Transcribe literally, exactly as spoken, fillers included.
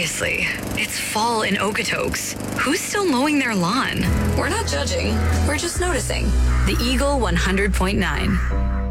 Seriously, it's fall in Okotoks. Who's still mowing their lawn? We're not judging. We're just noticing. The Eagle one hundred point nine.